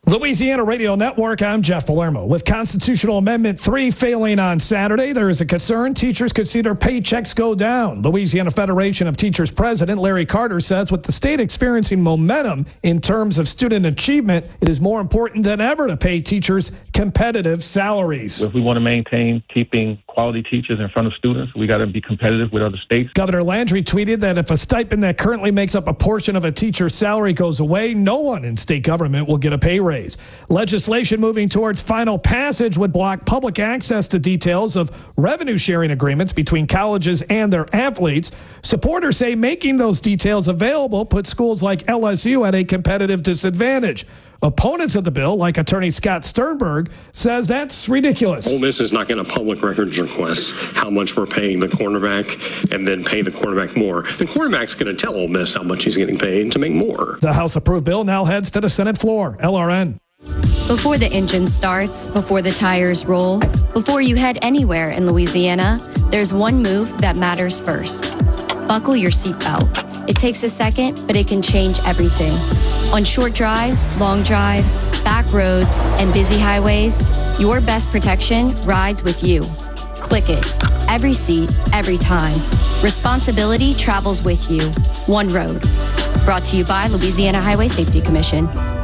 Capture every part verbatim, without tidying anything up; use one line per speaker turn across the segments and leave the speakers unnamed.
Louisiana Radio Network, I'm Jeff Palermo. With Constitutional Amendment three failing on Saturday, there is a concern teachers could see their paychecks go down. Louisiana Federation of Teachers President Larry Carter says with the state experiencing momentum in terms of student achievement, it is more important than ever to pay teachers competitive salaries.
If we want to maintain keeping quality teachers in front of students, we got to be competitive with other states.
Governor Landry tweeted that if a stipend that currently makes up a portion of a teacher's salary goes away, no one in state government will get a pay raise. Legislation moving towards final passage would block public access to details of revenue sharing agreements between colleges and their athletes. Supporters say making those details available puts schools like L S U at a competitive disadvantage. Opponents of the bill, like attorney Scott Sternberg, says that's ridiculous.
Ole Miss is not going to public records request how much we're paying the cornerback and then pay the quarterback more. The quarterback's going to tell Ole Miss how much he's getting paid to make more.
The House-approved bill now heads to the Senate floor. L R N.
Before the engine starts, before the tires roll, before you head anywhere in Louisiana, there's one move that matters first. Buckle your seatbelt. It takes a second, but it can change everything. On short drives, long drives, back roads, and busy highways, your best protection rides with you. Click it. Every seat, every time. Responsibility travels with you. One road. Brought to you by Louisiana Highway Safety Commission.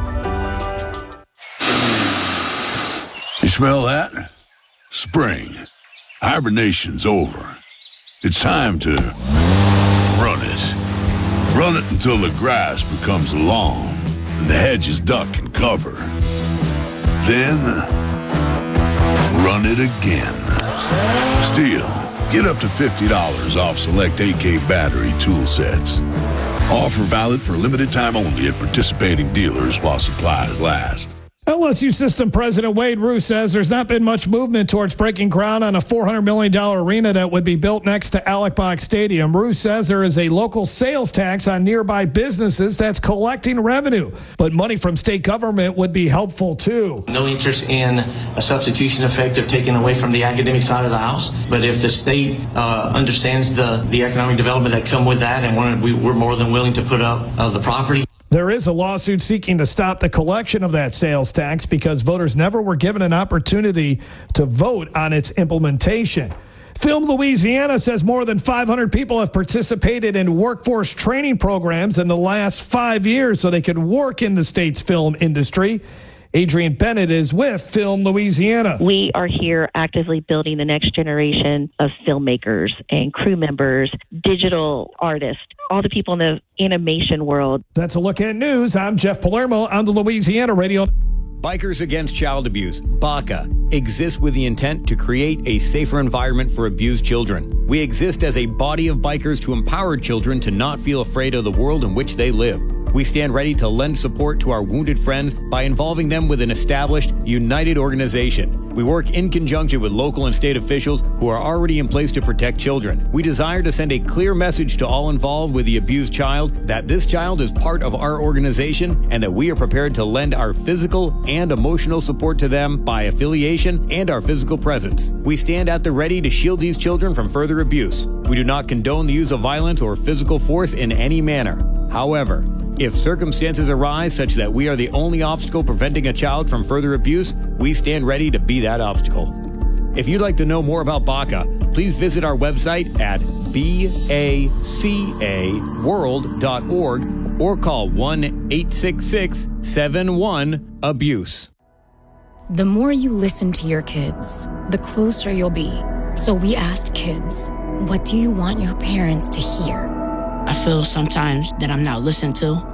You smell that? Spring. Hibernation's over. It's time to run it. Run it until the grass becomes long and the hedges duck and cover. Then, run it again. Still, get up to fifty dollars off select A K battery tool sets. Offer valid for limited time only at participating dealers while supplies last.
L S U System President Wade Roos says there's not been much movement towards breaking ground on a four hundred million dollars arena that would be built next to Alex Box Stadium. Roos says there is a local sales tax on nearby businesses that's collecting revenue, but money from state government would be helpful too.
No interest in a substitution effect of taking away from the academic side of the house, but if the state uh, understands the, the economic development that come with that, and we're, we, we're more than willing to put up uh, the property.
There is a lawsuit seeking to stop the collection of that sales tax because voters never were given an opportunity to vote on its implementation. Film Louisiana says more than five hundred people have participated in workforce training programs in the last five years so they could work in the state's film industry. Adrienne Bennett is with Film Louisiana.
We are here actively building the next generation of filmmakers and crew members, digital artists, all the people in the animation world.
That's a look at news. I'm Jeff Palermo on the Louisiana Radio.
Bikers Against Child Abuse, BACA, exists with the intent to create a safer environment for abused children. We exist as a body of bikers to empower children to not feel afraid of the world in which they live. We stand ready to lend support to our wounded friends by involving them with an established, united organization. We work in conjunction with local and state officials who are already in place to protect children. We desire to send a clear message to all involved with the abused child that this child is part of our organization and that we are prepared to lend our physical and emotional support to them by affiliation and our physical presence. We stand at the ready to shield these children from further abuse. We do not condone the use of violence or physical force in any manner. However, if circumstances arise such that we are the only obstacle preventing a child from further abuse, we stand ready to be that obstacle. If you'd like to know more about BACA, please visit our website at baca world dot org or call one eight six six seven one abuse.
The more you listen to your kids, the closer you'll be. So we asked kids, what do you want your parents to hear?
I feel sometimes that I'm not listened to.